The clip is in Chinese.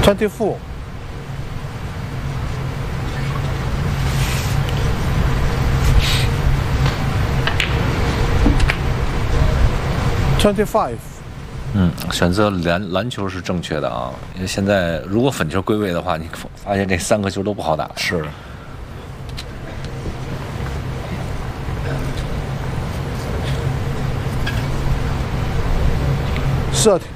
24. 25. 选择篮球是正确的啊，因为现在如果粉球归位的话，你发现这3个球都不好打。 是。30.